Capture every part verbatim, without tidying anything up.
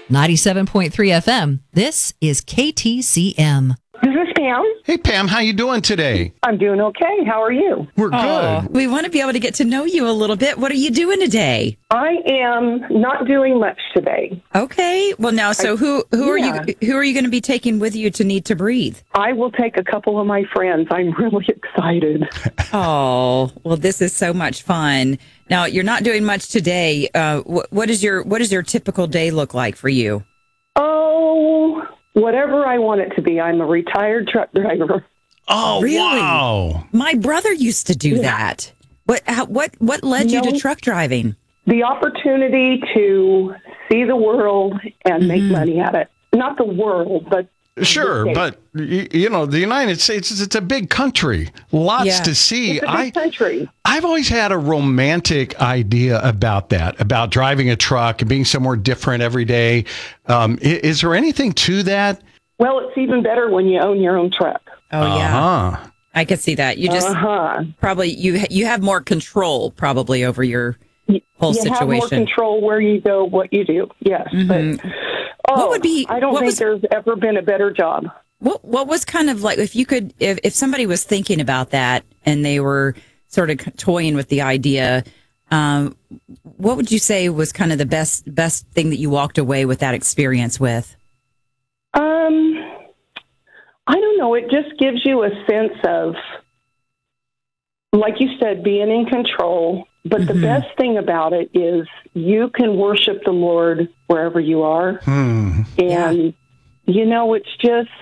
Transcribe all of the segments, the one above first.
ninety-seven point three F M. This is K T C M. This is Pam. Hey, Pam, how you doing today? I'm doing okay. How are you? We're good. Oh, we want to be able to get to know you a little bit. What are you doing today? I am not doing much today. Okay. Well, now, so who who yeah. are you who are you going to be taking with you to Need to Breathe? I will take a couple of my friends. I'm really excited. Oh, well, this is so much fun. Now, you're not doing much today. Uh, wh- what is your what does your typical day look like for you? Oh, whatever I want it to be. I'm a retired truck driver. Oh, Really? wow. My brother used to do Yeah. that. What how, what what led you No. to truck driving? The opportunity to see the world and make money at it. Not the world, but Sure, the but, y- you know, the United States, is it's a big country. Lots Yeah. to see. it's a big I, country. I've always had a romantic idea about that, about driving a truck and being somewhere different every day. Um, i- is there anything to that? Well, it's even better when you own your own truck. Oh yeah, Uh-huh. I could see that. You just Uh-huh. probably you you have more control probably over your whole you situation. have more control where you go, what you do. Yes, but oh, What would be- I don't what think was- there's ever been a better job. What what was kind of like if you could if, if somebody was thinking about that and they were sort of toying with the idea, um, what would you say was kind of the best best thing that you walked away with that experience with? Um, I don't know. It just gives you a sense of, like you said, being in control. But the best thing about it is you can worship the Lord wherever you are. Hmm. And, you know, it's just,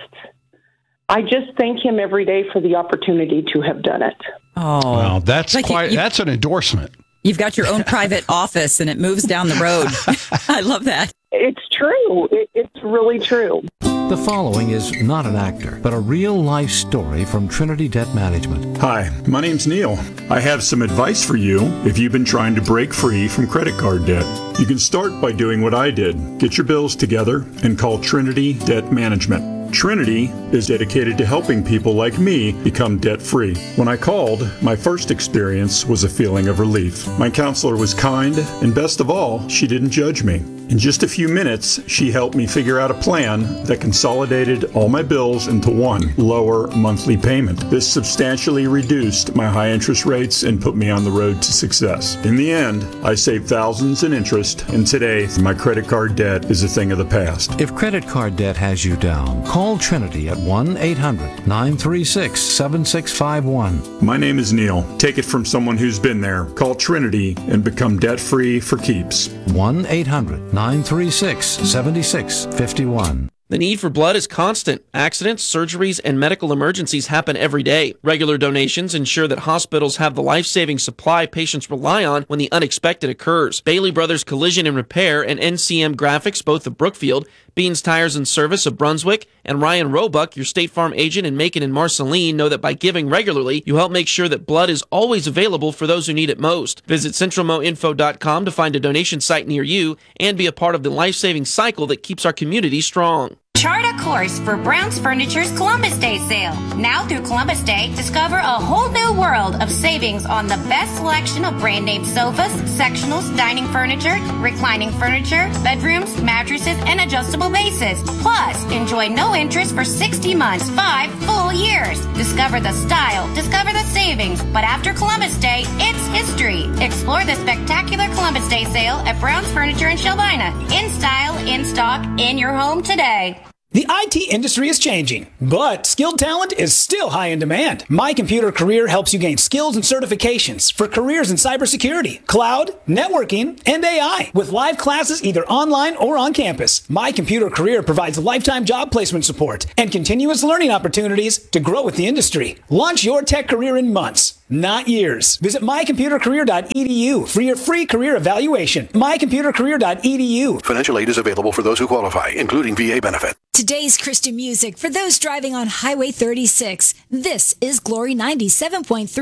I just thank him every day for the opportunity to have done it. Oh, Well, that's Like you- quite, you- that's an endorsement. you've got your own private office and it moves down the road. I love that. It's true. It, it's really true. The following is not an actor, but a real-life story from Trinity Debt Management. Hi, my name's Neil. I have some advice for you if you've been trying to break free from credit card debt. You can start by doing what I did. Get your bills together and call Trinity Debt Management. Trinity is dedicated to helping people like me become debt-free. When I called, my first experience was a feeling of relief. My counselor was kind, and best of all, she didn't judge me. In just a few minutes, she helped me figure out a plan that consolidated all my bills into one lower monthly payment. This substantially reduced my high interest rates and put me on the road to success. In the end, I saved thousands in interest, and today, my credit card debt is a thing of the past. If credit card debt has you down, call Trinity at one eight hundred nine three six seven six five one. My name is Neil. Take it from someone who's been there. Call Trinity and become debt-free for keeps. one eight hundred nine three six seven six five one. The need for blood is constant. Accidents, surgeries, and medical emergencies happen every day. Regular donations ensure that hospitals have the life-saving supply patients rely on when the unexpected occurs. Bailey Brothers Collision and Repair and N C M Graphics, both of Brookfield, Beans Tires and Service of Brunswick, and Ryan Roebuck, your State Farm agent in Macon and Marceline, know that by giving regularly, you help make sure that blood is always available for those who need it most. Visit central mo info dot com to find a donation site near you and be a part of the life-saving cycle that keeps our community strong. Chart a course for Brown's Furniture's Columbus Day sale. Now through Columbus Day, discover a whole new world of savings on the best selection of brand name sofas, sectionals, dining furniture, reclining furniture, bedrooms, mattresses, and adjustable bases. Plus, enjoy no interest for sixty months, five full years. Discover the style, discover the savings, but after Columbus Day, it's history. Explore the spectacular Columbus Day sale at Brown's Furniture in Shelbina. In style, in stock, in your home today. The I T industry is changing, but skilled talent is still high in demand. My Computer Career helps you gain skills and certifications for careers in cybersecurity, cloud, networking, and A I. With live classes either online or on campus, My Computer Career provides lifetime job placement support and continuous learning opportunities to grow with the industry. Launch your tech career in months, not years. Visit my computer career dot e d u for your free career evaluation. my computer career dot e d u. Financial aid is available for those who qualify, including V A benefit. Today's Christian music for those driving on Highway thirty-six. This is Glory ninety-seven point three.